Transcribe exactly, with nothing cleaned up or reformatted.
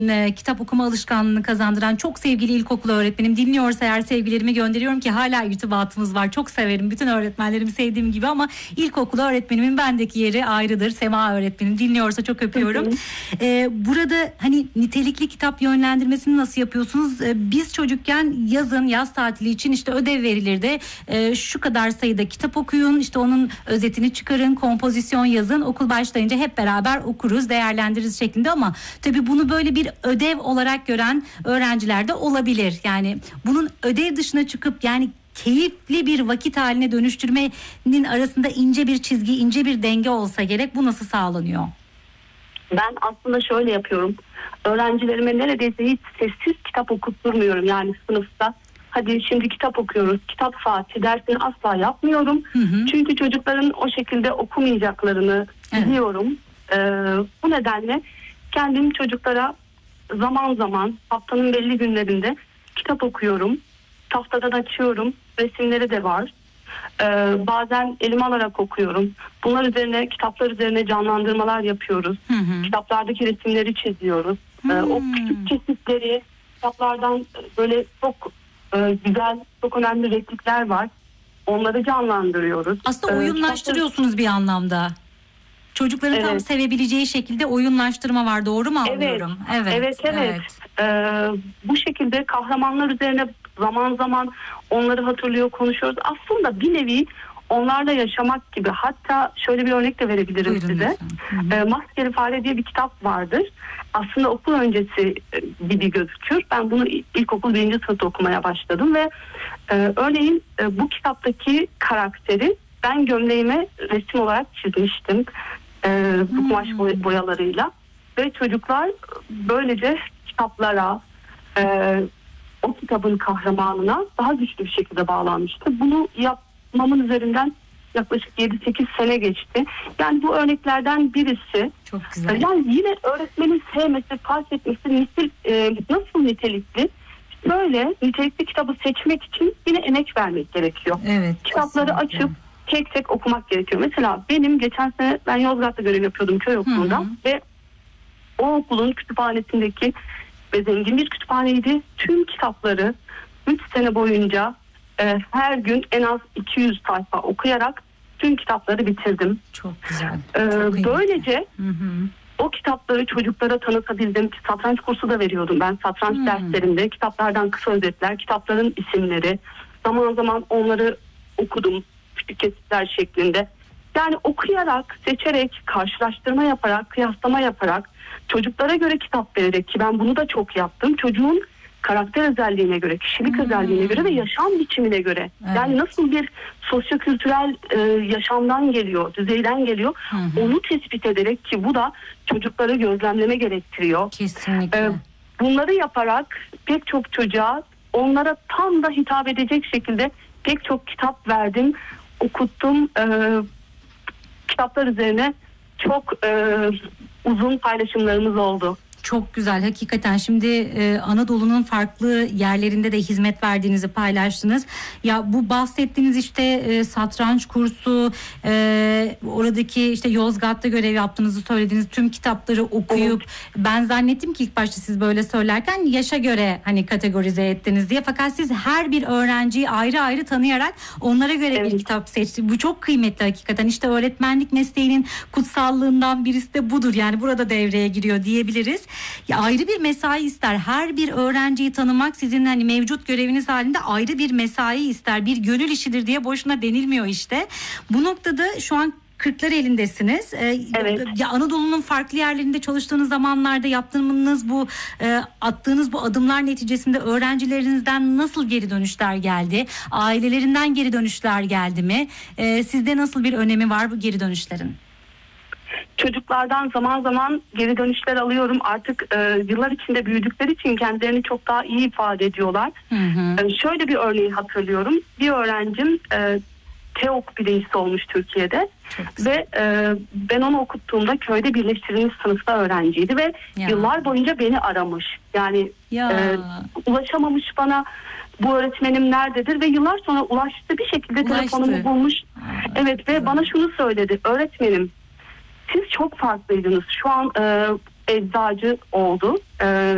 e, kitap okuma alışkanlığını kazandıran çok sevgili ilkokul öğretmenim, dinliyorsa eğer sevgilerimi gönderiyorum ki hala irtibatımız var. Çok severim. Bütün öğretmenlerimi sevdiğim gibi ama ilkokul öğretmenimin bendeki yeri ayrıdır. Sema öğretmenim dinliyorsa çok öpüyorum. E, burada hani nitelikli kitap yönlendirmesini nasıl yapıyorsunuz? E, biz çocukken yazın, yaz tatili için işte ödev verilirdi. E, şu kadar sayıda kitap okuyun, işte onun özetini çıkarın, kompozisyon yazın. Okul başlayınca hep beraber okuruz, değerlendiririz şeklinde ama tabii bunu böyle bir ödev olarak gören öğrenciler de olabilir. Yani bunun ödev dışına çıkıp yani keyifli bir vakit haline dönüştürmenin arasında ince bir çizgi, ince bir denge olsa gerek. Bu nasıl sağlanıyor? Ben aslında şöyle yapıyorum. Öğrencilerime neredeyse hiç sessiz kitap okutturmuyorum. Yani sınıfta hadi şimdi kitap okuyoruz, kitap saati dersini asla yapmıyorum. Hı hı. Çünkü çocukların o şekilde okumayacaklarını evet. biliyorum. Ee, bu nedenle kendim çocuklara zaman zaman haftanın belli günlerinde kitap okuyorum. Tahtadan açıyorum. Resimleri de var. Ee, bazen elime alarak okuyorum. Bunlar üzerine, kitaplar üzerine canlandırmalar yapıyoruz. Hı hı. Kitaplardaki resimleri çiziyoruz. Ee, o küçük kesitleri kitaplardan böyle çok e, güzel, çok önemli replikler var. Onları canlandırıyoruz. Aslında oyunlaştırıyorsunuz ee, kitapları... bir anlamda. Çocukların evet. tam sevebileceği şekilde oyunlaştırma var, doğru mu anlıyorum? Evet, evet, evet. evet. Ee, bu şekilde kahramanlar üzerine zaman zaman onları hatırlıyor, konuşuyoruz. Aslında bir nevi onlarla yaşamak gibi. Hatta şöyle bir örnek de verebilirim Buyurun size. Ee, Maskeli Fare diye bir kitap vardır. Aslında okul öncesi gibi gözükür. Ben bunu ilkokul birinci sınıfta okumaya başladım ve e, örneğin e, bu kitaptaki karakteri ben gömleğime resim olarak çizmiştim. Ee, bu kumaş boy- boyalarıyla ve çocuklar böylece kitaplara e, o kitabın kahramanına daha güçlü bir şekilde bağlanmıştı. Bunu yapmamın üzerinden yaklaşık yedi sekiz sene geçti. Yani bu örneklerden birisi. Çok güzel. Yani yine öğretmenin sevmesi, fark etmesi nitel, e, nasıl nitelikli? Böyle nitelikli kitabı seçmek için yine emek vermek gerekiyor. Evet, kitapları kesinlikle. açıp tek tek okumak gerekiyor. Mesela benim geçen sene ben Yozgat'ta görev yapıyordum köy okulunda hı hı. ve o okulun kütüphanesindeki ve zengin bir kütüphaneydi. Tüm kitapları üç sene boyunca e, her gün en az iki yüz sayfa okuyarak tüm kitapları bitirdim. Çok güzel. E, Çok böylece hı hı. o kitapları çocuklara tanıtabildim. Satranç kursu da veriyordum ben. Satranç hmm. derslerinde kitaplardan kısa özetler, kitapların isimleri. Zaman zaman onları okudum. Küçük kesitler şeklinde. Yani okuyarak, seçerek, karşılaştırma yaparak, kıyaslama yaparak, çocuklara göre kitap vererek ki ben bunu da çok yaptım. Çocuğun karakter özelliğine göre, kişilik hmm. özelliğine göre ve yaşam biçimine göre. Evet. Yani nasıl bir sosyokültürel e, yaşamdan geliyor, düzeyden geliyor. Hmm. Onu tespit ederek ki bu da çocukları gözlemleme gerektiriyor. Kesinlikle. E, bunları yaparak pek çok çocuğa onlara tam da hitap edecek şekilde pek çok kitap verdim, okuttum. E, kitaplar üzerine çok e, uzun paylaşımlarımız oldu. Çok güzel hakikaten. Şimdi e, Anadolu'nun farklı yerlerinde de hizmet verdiğinizi paylaştınız. Ya bu bahsettiğiniz işte e, satranç kursu, e, oradaki işte Yozgat'ta görev yaptığınızı söylediğiniz tüm kitapları okuyup evet. ben zannettim ki ilk başta siz böyle söylerken yaşa göre hani kategorize ettiniz diye. Fakat siz her bir öğrenciyi ayrı ayrı tanıyarak onlara göre evet. bir kitap seçtiniz. Bu çok kıymetli hakikaten. İşte öğretmenlik mesleğinin kutsallığından birisi de budur. Yani burada devreye giriyor diyebiliriz. Ya ayrı bir mesai ister. Her bir öğrenciyi tanımak sizin hani mevcut göreviniz halinde ayrı bir mesai ister. Bir gönül işidir diye boşuna denilmiyor işte. Bu noktada şu an kırklar elindesiniz. Ee, evet. Ya Anadolu'nun farklı yerlerinde çalıştığınız zamanlarda yaptığınız bu e, attığınız bu adımlar neticesinde öğrencilerinizden nasıl geri dönüşler geldi? Ailelerinden geri dönüşler geldi mi? Ee, sizde nasıl bir önemi var bu geri dönüşlerin? Çocuklardan zaman zaman geri dönüşler alıyorum. Artık e, yıllar içinde büyüdükleri için kendilerini çok daha iyi ifade ediyorlar. Hı hı. E, şöyle bir örneği hatırlıyorum. Bir öğrencim e, TEOK birincisi olmuş Türkiye'de. Ve e, ben onu okuttuğumda köyde birleştirilmiş sınıfta öğrenciydi ve ya. yıllar boyunca beni aramış. Yani e, ulaşamamış bana, bu öğretmenim nerededir ve yıllar sonra ulaştı, bir şekilde Ulaştı. telefonumu bulmuş. Aa, evet ve güzel. bana şunu söyledi: öğretmenim, siz çok farklıydınız. Şu an e, eczacı oldu. E,